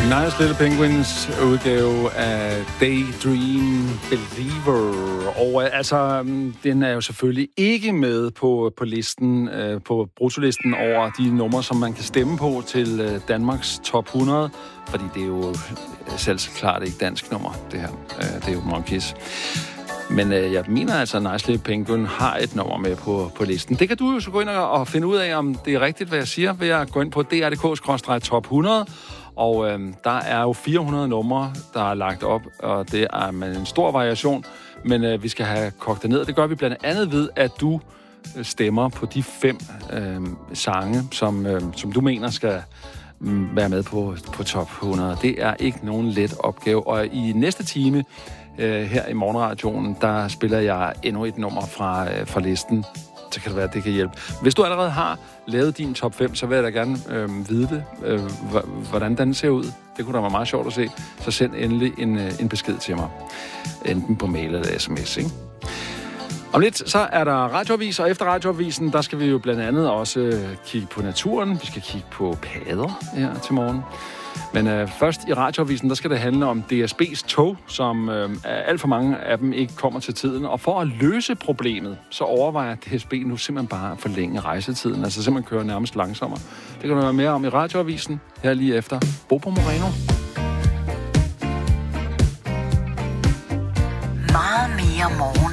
Nice Little Penguins udgave af Daydream Believer. Og den er jo selvfølgelig ikke med på listen, på bruttolisten over de numre, som man kan stemme på til Danmarks top 100. Fordi det er jo selvklart ikke dansk nummer, det her. Det er jo Monkeys. Men jeg mener altså, at Nice Little Penguin har et nummer med på listen. Det kan du jo så gå ind og finde ud af, om det er rigtigt, hvad jeg siger, ved at gå ind på dr.dk/top 100. Og der er jo 400 numre, der er lagt op, og det er med en stor variation. Men vi skal have kogt det ned. Det gør vi blandt andet ved, at du stemmer på de 5 sange, som du mener skal være med på top 100. Det er ikke nogen let opgave. Og i næste time her i morgenradioen, der spiller jeg endnu et nummer fra listen. Så kan det være, at det kan hjælpe. Hvis du allerede har lavet din top 5, så vil jeg da gerne vide det, hvordan den ser ud. Det kunne da være meget sjovt at se. Så send endelig en besked til mig. Enten på mail eller sms, ikke? Om lidt, så er der radioavis, og efter radioavisen, der skal vi jo blandt andet også kigge på naturen. Vi skal kigge på padder her til morgen. Men først i radioavisen, der skal det handle om DSB's tog, som alt for mange af dem ikke kommer til tiden. Og for at løse problemet, så overvejer DSB nu simpelthen bare at forlænge rejsetiden. Altså simpelthen køre nærmest langsommere. Det kan du være mere om i radioavisen, her lige efter Bobo Moreno. Meget mere morgen.